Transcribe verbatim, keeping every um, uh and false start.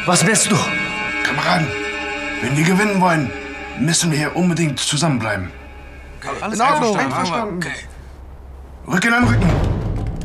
Was willst du? Kameraden, wenn wir gewinnen wollen, müssen wir hier unbedingt zusammenbleiben. Alles in Ordnung. Einverstanden. Okay. Rücken an Rücken.